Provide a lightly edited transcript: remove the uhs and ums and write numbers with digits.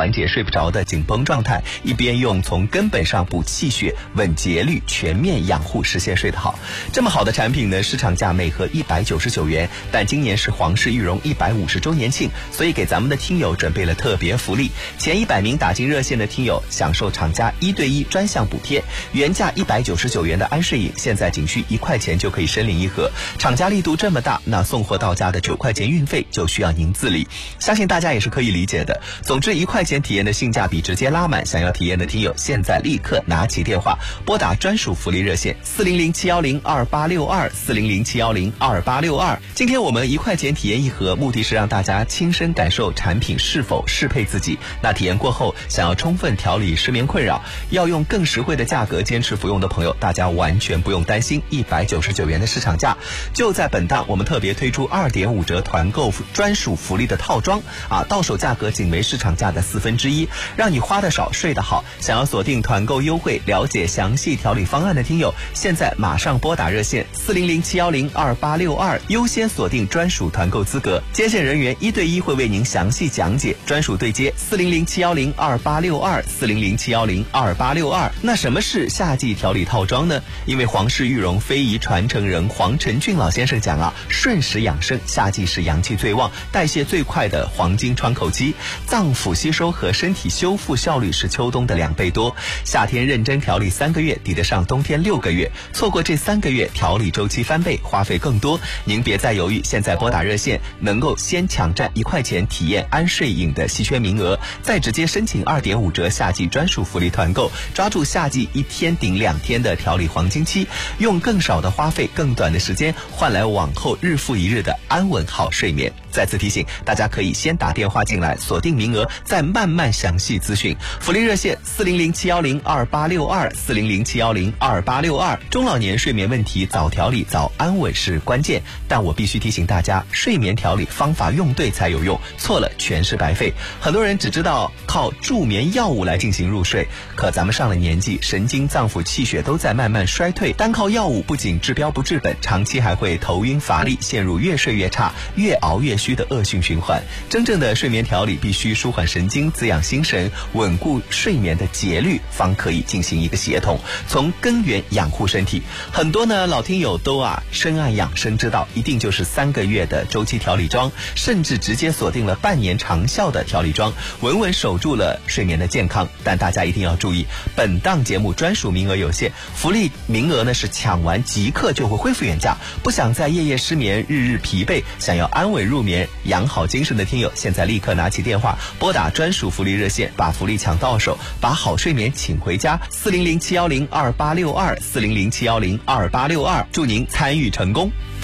缓解睡不着的紧绷状态，一边用从根本上补气血、稳节律、全面养护，实现睡得好。这么好的产品呢，市场价每盒199元，但今年是皇室御荣150周年庆，所以给咱们的听友准备了特别福利。前100名打进热线的听友享受厂家1对1专项补贴，原价199元的安睡饮，现在仅需1块钱就可以申领一盒。厂家力度这么大，那送货到家的9块钱运费就需要您自理，相信大家也是可以理解的。总之1块钱体验的性价比直接拉满，想要体验的听友现在立刻拿起电话拨打专属福利热线400-710-2862，400-710-2862。今天我们1块钱体验一盒，目的是让大家亲身感受产品是否适配自己。那体验过后，想要充分调理失眠困扰，要用更实惠的价格坚持服用的朋友，大家完全不用担心199元的市场价。就在本档，我们特别推出2.5折团购专属福利的套装到手价格仅为市场价的1/4，让你花得少睡得好。想要锁定团购优惠，了解详细调理方案的听友，现在马上拨打热线400-710-2862，优先锁定专属团购资格，接线人员1对1会为您详细讲解，专属对接400-710-2862，400-710-2862。那什么是夏季调理套装呢？因为皇室御荣非遗传承人黄承俊老先生讲顺时养生，夏季是阳气最旺、代谢最快的黄金窗口期，脏腑吸收和身体修复效率是秋冬的2倍多。夏天认真调理3个月，抵得上冬天6个月。错过这3个月，调理周期翻倍，花费更多。您别再犹豫，现在拨打热线，能够先抢占1块钱体验安睡饮的稀缺名额，再直接申请2.5折夏季专属福利团购，抓住夏季1天顶2天的调理黄金期，用更少的花费、更短的时间，换来往后日复一日的安稳好睡眠。再次提醒大家，可以先打电话进来锁定名额，再慢慢详细咨询。福利热线400-710-2862，400-710-2862。中老年睡眠问题早调理早安稳是关键，但我必须提醒大家，睡眠调理方法用对才有用，错了全是白费。很多人只知道靠助眠药物来进行入睡，可咱们上了年纪，神经脏腑气血都在慢慢衰退，单靠药物不仅治标不治本，长期还会头晕乏力，陷入越睡越差、越熬越虚的恶性循环。真正的睡眠调理必须舒缓神经、滋养心神、稳固睡眠的节律，方可以进行一个协同，从根源养护身体。很多老听友都深谙养生之道，一定就是3个月的周期调理装，甚至直接锁定了半年长效的调理装，稳稳守住了睡眠的健康。但大家一定要注意，本档节目专属名额有限，福利名额是抢完即刻就会恢复原价。不想再夜夜失眠、日日疲惫，想要安稳入眠、养好精神的听友，现在立刻拿起电话拨打专属福利热线，把福利抢到手，把好睡眠请回家。400-710-2862，400-710-2862，祝您参与成功。